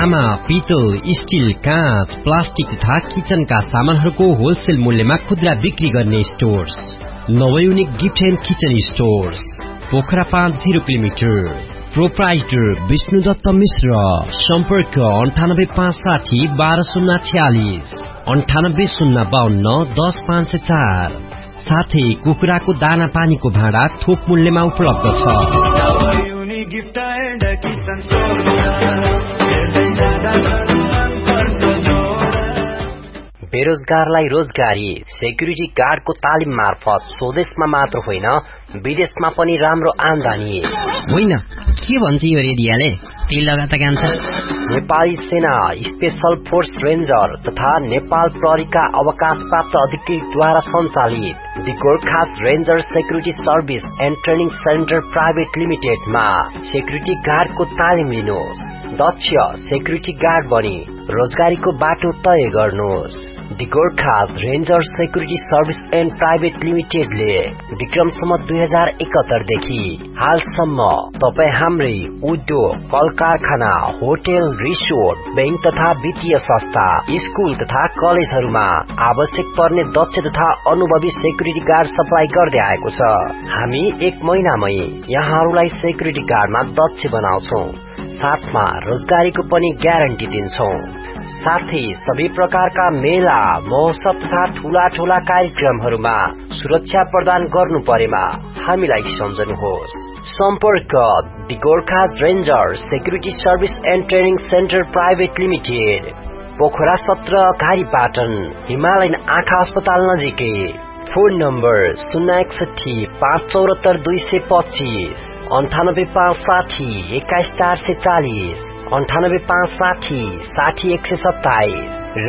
तामा, पितल, स्टील, काँच, प्लास्टिक तथा किचनका सामानहरूको होलसेल मूल्यमा खुद्रा बिक्री गर्ने stores नवयुनिक gift and kitchen stores Pokhara 50 kilometre. Proprietor Vishnudutt मिश्र। सम्पर्क 98560 12046 98052 10504। साथै कुखुराको दाना पानीको भाँडा थोक मूल्यमा उपलब्ध छ। बेरोजगारलाई रोजगारी सेक्युरिटी गार्डको तालिम मार्फत स्वदेशमा मात्र होइन विदेशमा पनि राम्रो आमदानी। होइन के भन्छ यो रेडियाले? त्यही लगाता कान्छ। नेपाली सेना स्पेशल फोर्स रेन्जर तथा नेपाल प्रहरीका अवकाशप्राप्त अधिकृतद्वारा सञ्चालित the Gorkhas ranger security service and training centre private लिमिटेडमा security गार्डको तालिम लिनुहोस्। दक्ष सेक्युरिटी गार्ड बनी रोजगारीको बाटो तय गर्नुहोस्। The Gorkhas ranger security service and private लिमिटेडले विक्रमसम्म 2071 देखि हालसम्म तपाई हाम्रै उद्योग, कल कारखाना, होटल, रिसोर्ट, बैंक तथा वित्तीय संस्था, स्कूल तथा कलेजहरूमा आवश्यक पर्ने दक्ष तथा अनुभवी सेक्युरिटी गार्ड सप्लाई गर्दै आएको छ। हामी 1 महिनामै यहाँहरूलाई सेक्युरिटी गार्डमा दक्ष बनाउँछौं। साथमा रोजगारीको पनि ग्यारेन्टी दिन्छौं। साथै सबै प्रकारका मेला, महोत्सव तथा ठूला ठूला कार्यक्रमहरूमा सुरक्षा प्रदान गर्नु परेमा हामीलाई सम्झनुहोस्। सम्पर्क the Gorkhas ranger security service and training centre private limited, Pokhara 17 घारीपाटन, Himalayan आँखा अस्पताल नजिकै। फोन नम्बर 061 574 225 98560 21440 98560 60127 र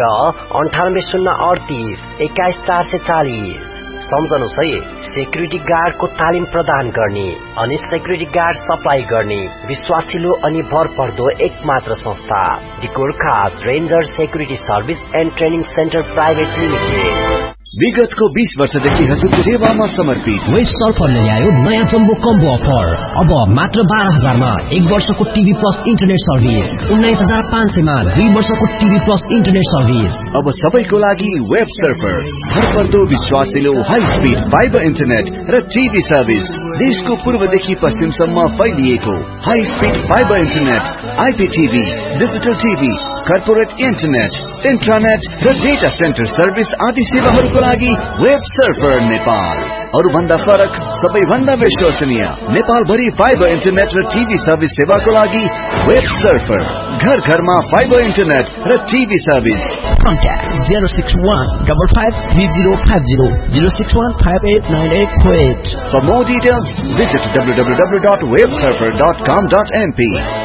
98038 21440। सम्झनुहोस् है, सेक्युरिटी गार्डको तालिम प्रदान गर्ने अनि सेक्युरिटी गार्ड सप्लाई गर्ने विश्वासिलो अनि भरपर्दो एकमात्र संस्था the Gorkhas ranger security service and training centre private limited. विगतको 20 वर्षदेखि हजुरको सेवामा समर्पित वेस्ट सल्फरले ल्यायो नयाँ जम्बो कम्बो अफर। अब मात्र 12,000 मा 1 वर्षको टिभी प्लस इन्टरनेट सर्भिस, 19,500 मा 2 वर्षको टिभी प्लस इन्टरनेट सर्भिस। अब सबैको लागि वेब सर्फर, भरपर्दो विश्वासिलो हाई स्पिड फाइबर इन्टरनेट र टिभी सर्भिस। देशको पूर्वदेखि पश्चिमसम्म फैलिएको high speed fibre internet, आइपीटीभी, digital TV, corporate internet, इन्ट्रानेट र डेटा सेन्टर सर्भिस आदि सेवाहरूको लागि वेब सर्फर नेपाल। अरूभन्दा फरक, सबैभन्दा विश्वसनीय नेपाल भरि फाइबर इन्टरनेट र टिभी सर्भिस सेवाको लागि वेब सर्फर। घर घरमा फाइबर इन्टरनेट र TV service. Contact 061553050 061589848। For more details, visit www.websurfer.com.np.